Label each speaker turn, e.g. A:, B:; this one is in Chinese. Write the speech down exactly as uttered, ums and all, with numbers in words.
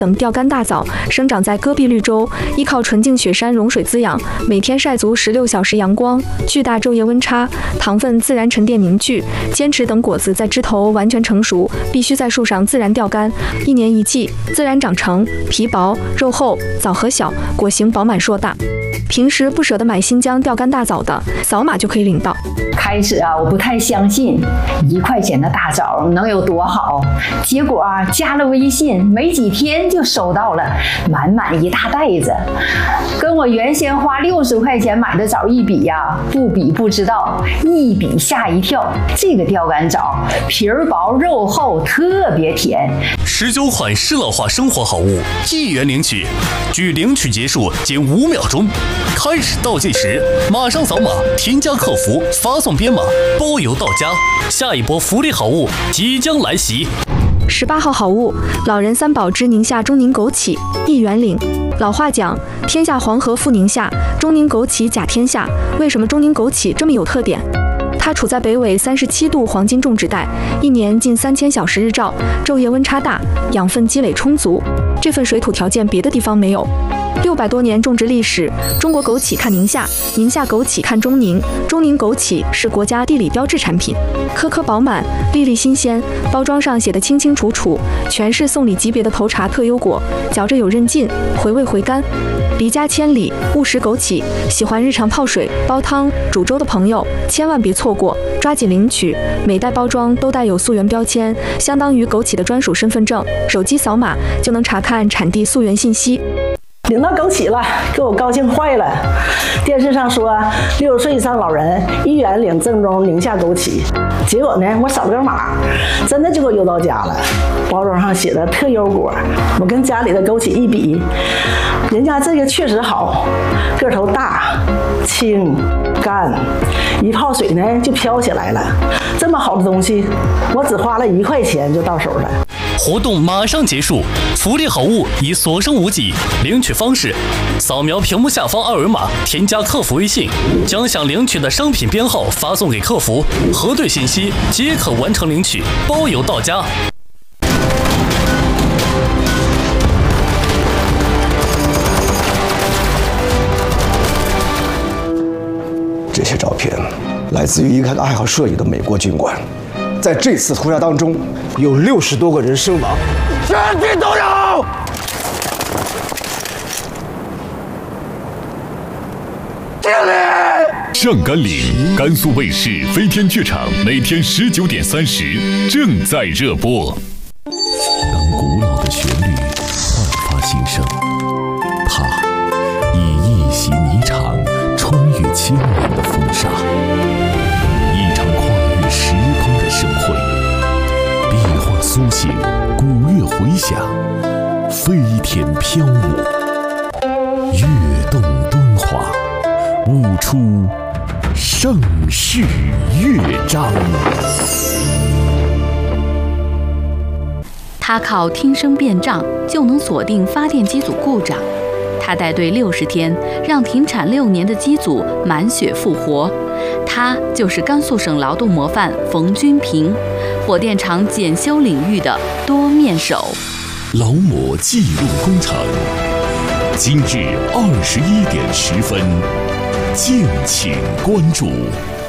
A: 等钓竿大藻生长在戈壁绿洲，依靠纯净雪山融水滋养，每天晒足十六小时阳光，巨大昼夜温差，糖分自然沉淀凝聚，坚持等果子在枝头完全成熟，必须在树上自然钓竿，一年一季，自然长成，皮薄肉厚，枣核小，果形饱满硕大。平时不舍得买新疆钓竿大枣的，扫码就可以领到。
B: 开始啊，我不太相信一块钱的大枣能有多好，结果啊，加了微信，没几天就收到了满满一大袋子，跟我原先花六十块钱买的枣一比呀、啊，不比不知道，一比吓一跳。这个钓竿枣皮儿薄肉厚，特别甜。
C: 十九款适老化生活好物，一元领取，距领取结束仅五秒钟。开始倒计时，马上扫码添加客服，发送编码，包邮到家。下一波福利好物即将来袭。
A: 十八号好物，老人三宝之宁夏中宁枸杞，一元领。老话讲，天下黄河复宁夏，中宁枸杞甲天下。为什么中宁枸杞这么有特点？它处在北纬三十七度黄金种植带，一年近三千小时日照，昼夜温差大，养分积累充足。这份水土条件别的地方没有。六百多年种植历史，中国枸杞看宁夏，宁夏枸杞看中宁，中宁枸杞是国家地理标志产品，颗颗饱满，粒粒新鲜，包装上写得清清楚楚，全是送礼级别的头茬特优果，嚼着有韧劲，回味回甘。离家千里，勿食枸杞，喜欢日常泡水、煲汤、煮粥的朋友千万别错过，抓紧领取。每袋包装都带有溯源标签，相当于枸杞的专属身份证，手机扫码就能查看产地溯源信息。
D: 领到枸杞了，给我高兴坏了。电视上说六十岁以上老人一元领正宗宁夏枸杞，结果呢，我扫了个码，真的就给我邮到家了。包装上写的特优果，我跟家里的枸杞一比，人家这个确实好，个头大、轻、干，一泡水呢就飘起来了。这么好的东西，我只花了一块钱就到手了。
C: 活动马上结束，福利好物已所剩无几。领取方式：扫描屏幕下方二维码，添加客服微信，将想领取的商品编号发送给客服，核对信息即可完成领取，包邮到家。
E: 这些照片来自于一个爱好摄影的美国军官。在这次屠杀当中，有六十多个人身亡，全体动手！敬礼！
F: 上甘岭，甘肃卫视飞天剧场每天十九点三十正在热播。当古老的旋律焕发新生，它以一袭霓裳穿越千年的风沙。一场跨越时空的盛会，壁画苏醒，古乐回响，飞天飘舞，跃动敦煌，舞出盛世乐章。
G: 他靠听声辨障就能锁定发电机组故障，他带队六十天，让停产六年的机组满血复活。他就是甘肃省劳动模范冯军平，火电厂检修领域的多面手。
F: 劳模记录工程，今日二十一点十分，敬请关注。